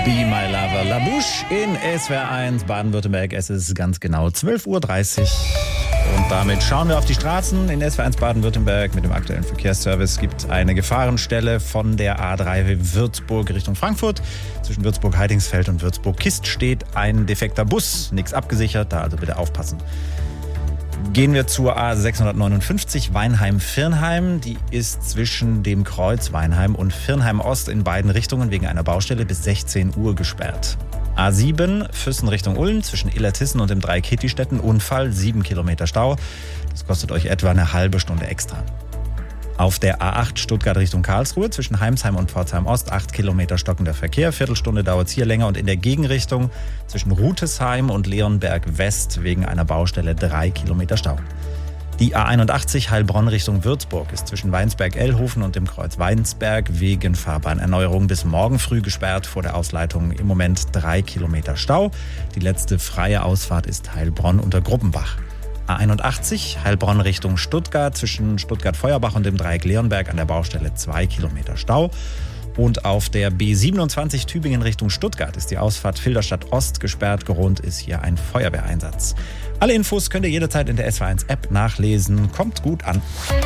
Be My Lover, La Bouche in SWR 1 Baden-Württemberg. Es ist ganz genau 12.30 Uhr. Und damit schauen wir auf die Straßen in SWR 1 Baden-Württemberg mit dem aktuellen Verkehrsservice. Es gibt eine Gefahrenstelle von der A3 Würzburg Richtung Frankfurt. Zwischen Würzburg-Heidingsfeld und Würzburg-Kist steht ein defekter Bus. Nichts abgesichert, da also bitte aufpassen. Gehen wir zur A659 Weinheim-Virnheim. Die ist zwischen dem Kreuz Weinheim und Virnheim-Ost in beiden Richtungen wegen einer Baustelle bis 16 Uhr gesperrt. A7 Füssen Richtung Ulm zwischen Illertissen und dem Dreieck Hittistetten. Unfall, 7 Kilometer Stau. Das kostet euch etwa eine halbe Stunde extra. Auf der A8 Stuttgart Richtung Karlsruhe zwischen Heimsheim und Pforzheim Ost 8 Kilometer stockender Verkehr. Viertelstunde dauert es hier länger und in der Gegenrichtung zwischen Rutesheim und Leonberg West wegen einer Baustelle 3 Kilometer Stau. Die A81 Heilbronn Richtung Würzburg ist zwischen Weinsberg-Ellhofen und dem Kreuz Weinsberg wegen Fahrbahnerneuerung bis morgen früh gesperrt. Vor der Ausleitung im Moment 3 Kilometer Stau. Die letzte freie Ausfahrt ist Heilbronn unter Gruppenbach. A81 Heilbronn Richtung Stuttgart zwischen Stuttgart-Feuerbach und dem Dreieck Leonberg an der Baustelle 2 Kilometer Stau. Und auf der B27 Tübingen Richtung Stuttgart ist die Ausfahrt Filderstadt Ost gesperrt. Grund ist hier ein Feuerwehreinsatz. Alle Infos könnt ihr jederzeit in der SWR1-App nachlesen. Kommt gut an.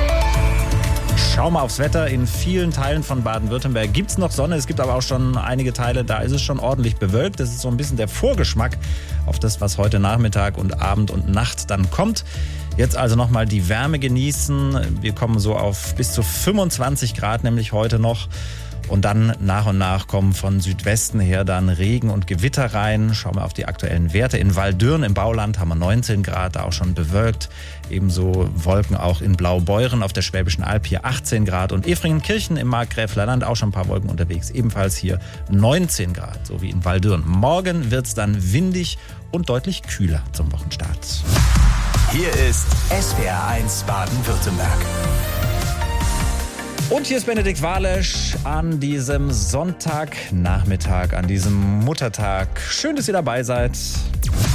Schau mal aufs Wetter. In vielen Teilen von Baden-Württemberg gibt es noch Sonne. Es gibt aber auch schon einige Teile, da ist es schon ordentlich bewölkt. Das ist so ein bisschen der Vorgeschmack auf das, was heute Nachmittag und Abend und Nacht dann kommt. Jetzt also nochmal die Wärme genießen. Wir kommen so auf bis zu 25 Grad, nämlich heute noch. Und dann nach und nach kommen von Südwesten her dann Regen und Gewitter rein. Schauen wir auf die aktuellen Werte. In Waldürn im Bauland haben wir 19 Grad, da auch schon bewölkt. Ebenso Wolken auch in Blaubeuren auf der Schwäbischen Alb hier 18 Grad. Und Efringenkirchen im Markgräflerland auch schon ein paar Wolken unterwegs. Ebenfalls hier 19 Grad, so wie in Waldürn. Morgen wird es dann windig und deutlich kühler zum Wochenstart. Hier ist SWR 1 Baden-Württemberg. Und hier ist Benedikt Walesch an diesem Sonntagnachmittag, an diesem Muttertag. Schön, dass ihr dabei seid.